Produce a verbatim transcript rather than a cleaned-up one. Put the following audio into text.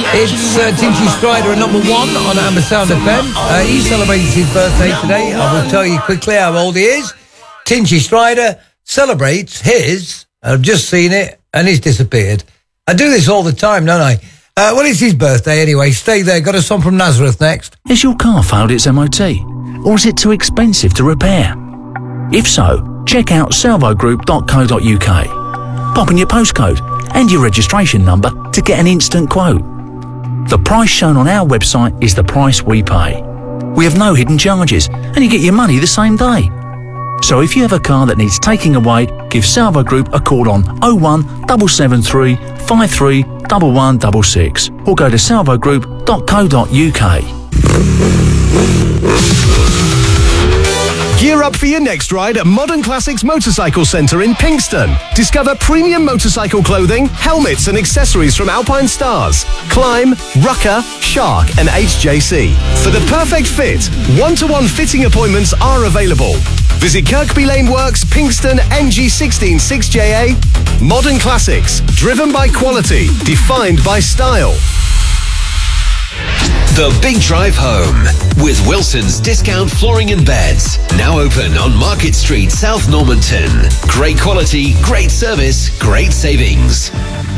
It's uh, Tinchy Strider at number one on Amber Sound F M. Uh, he celebrates his birthday today. I will tell you quickly how old he is. Tinchy Strider celebrates his, I've just seen it, and he's disappeared. I do this all the time, don't I? Uh, well, it's his birthday anyway. Stay there. Got a song from Nazareth next. Has your car failed its M O T? Or is it too expensive to repair? If so, check out salvo group dot co dot uk. Pop in your postcode and your registration number to get an instant quote. The price shown on our website is the price we pay. We have no hidden charges and you get your money the same day. So if you have a car that needs taking away, give Salvo Group a call on oh one seven seven three five three one one six six or go to salvo group dot co dot uk. Gear up for your next ride at Modern Classics Motorcycle Centre in Pinxton. Discover premium motorcycle clothing, helmets and accessories from Alpine Stars, Climb, Rucker, Shark and H J C. For the perfect fit, one-to-one fitting appointments are available. Visit Kirkby Lane Works, Pinxton, N G one six six J A. Modern Classics, driven by quality, defined by style. The Big Drive Home with Wilson's Discount Flooring and Beds. Now open on Market Street, South Normanton. Great quality, great service, great savings.